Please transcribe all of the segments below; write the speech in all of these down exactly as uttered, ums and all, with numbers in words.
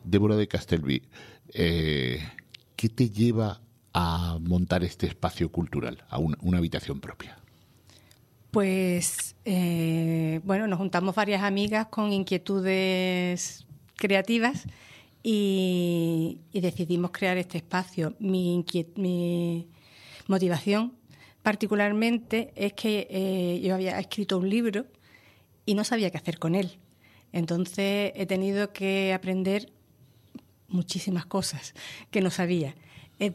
Débora de Castelví, eh, ¿qué te lleva a montar este espacio cultural, a una, una habitación propia? Pues, eh, bueno, nos juntamos varias amigas con inquietudes creativas y, y decidimos crear este espacio. Mi, inquiet- mi motivación particularmente es que eh, yo había escrito un libro y no sabía qué hacer con él. Entonces he tenido que aprender muchísimas cosas que no sabía. Eh,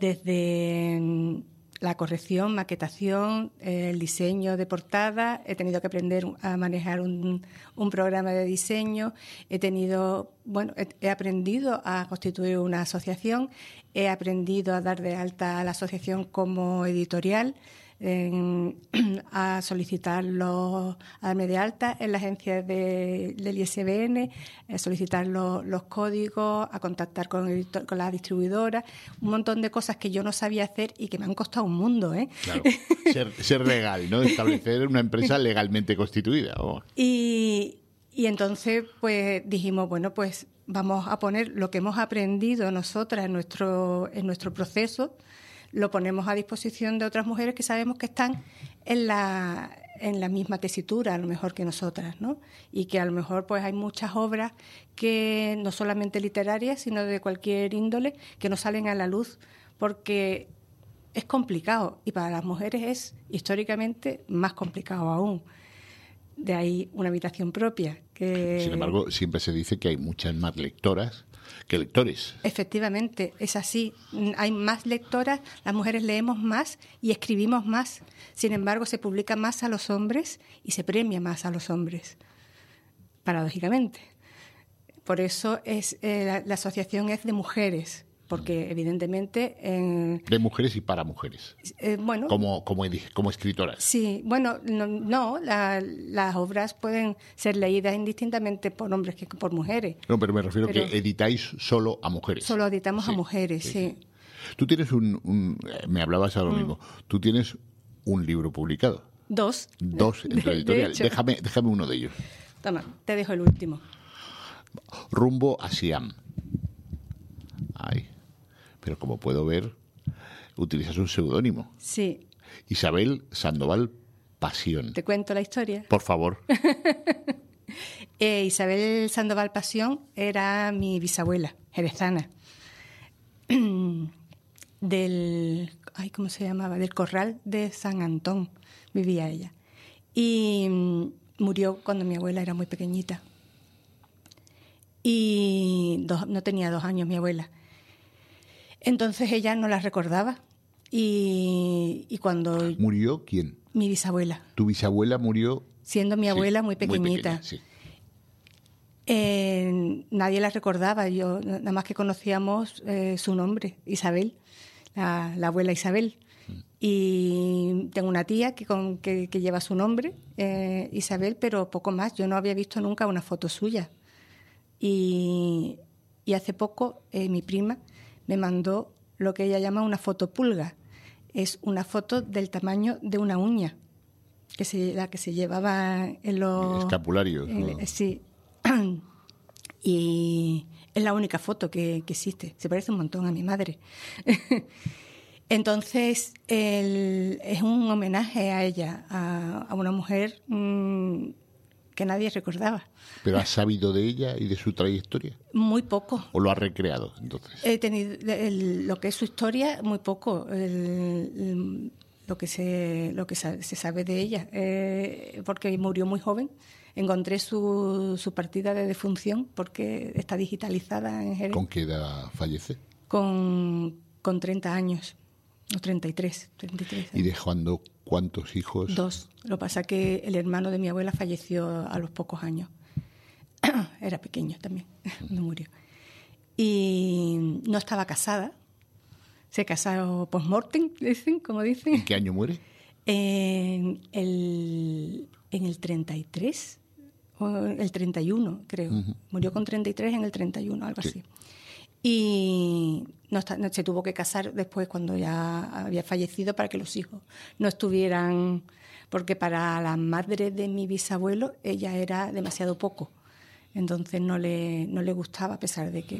Desde la corrección, maquetación, el diseño de portada, he tenido que aprender a manejar un, un programa de diseño, he tenido, bueno, he, he aprendido a constituir una asociación, he aprendido a dar de alta a la asociación como editorial, en, a solicitarlo, a darme de alta en la agencia de, del I S B N, a solicitar lo, los códigos, a contactar con, editor, con la distribuidora, un montón de cosas que yo no sabía hacer y que me han costado un mundo, ¿eh? Claro, ser, ser legal, ¿no? Establecer una empresa legalmente constituida. Oh. Y, y entonces, pues dijimos, bueno, pues vamos a poner lo que hemos aprendido nosotras en nuestro, en nuestro proceso, lo ponemos a disposición de otras mujeres que sabemos que están en la, en la misma tesitura, a lo mejor que nosotras, ¿no? Y que a lo mejor pues hay muchas obras que no solamente literarias, sino de cualquier índole, que no salen a la luz porque es complicado y para las mujeres es históricamente más complicado aún. De ahí una habitación propia. Que... Sin embargo, siempre se dice que hay muchas más lectoras que lectores. Efectivamente, es así. Hay más lectoras, las mujeres leemos más y escribimos más. Sin embargo, se publica más a los hombres y se premia más a los hombres, paradójicamente. Por eso es eh, la, la asociación es de mujeres, porque evidentemente... En, de mujeres y para mujeres. Eh, bueno, como, como, como escritoras. Sí, bueno, no, no la, las obras pueden ser leídas indistintamente por hombres que por mujeres. No, pero me refiero pero que editáis solo a mujeres. Solo editamos sí, a mujeres, sí. sí. sí. Tú tienes un, un... Me hablabas ahora mm. mismo. Tú tienes un libro publicado. Dos. Dos en tu editorial. De déjame, déjame uno de ellos. Toma, te dejo el último. Rumbo a Siam. Ay... Pero como puedo ver, utilizas un seudónimo. Sí. Isabel Sandoval Pasión. ¿Te cuento la historia? Por favor. eh, Isabel Sandoval Pasión era mi bisabuela, jerezana. Del... Ay, ¿cómo se llamaba? Del Corral de San Antón vivía ella. Y murió cuando mi abuela era muy pequeñita. Y dos, no tenía dos años mi abuela. Entonces ella no la recordaba y, y cuando... ¿Murió quién? Mi bisabuela. ¿Tu bisabuela murió? Siendo mi abuela sí, muy pequeñita. Muy pequeña, sí. eh, nadie la recordaba, yo nada más que conocíamos eh, su nombre, Isabel, la, la abuela Isabel. Mm. Y tengo una tía que, con, que, que lleva su nombre, eh, Isabel, pero poco más. Yo no había visto nunca una foto suya. Y, y hace poco eh, mi prima me mandó lo que ella llama una foto pulga. Es una foto del tamaño de una uña, que se, la que se llevaba en los... escapularios. En, ¿no? Sí. Y es la única foto que, que existe. Se parece un montón a mi madre. Entonces, el, es un homenaje a ella, a, a una mujer mmm, que nadie recordaba. ¿Pero has sabido de ella y de su trayectoria? Muy poco. ¿O lo has recreado, entonces? He tenido el, lo que es su historia, muy poco. El, el, lo que se lo que se sabe de ella, eh, porque murió muy joven. Encontré su, su partida de defunción porque está digitalizada en Jerez. ¿Con qué edad fallece? Con, con treinta años, o treinta y tres, treinta y tres años. ¿Y dejando cuántos hijos? Dos. Lo que pasa es que el hermano de mi abuela falleció a los pocos años. Era pequeño también, no murió. Y no estaba casada. Se casó post-mortem, dicen, como dicen. ¿En qué año muere? En el, en el treinta y tres, o el treinta y uno, creo. Uh-huh. Murió con treinta y tres en el treinta y uno, algo sí. así. Y no, está, no se tuvo que casar después cuando ya había fallecido para que los hijos no estuvieran... Porque para la madre de mi bisabuelo ella era demasiado poco. Entonces no le, no le gustaba, a pesar de que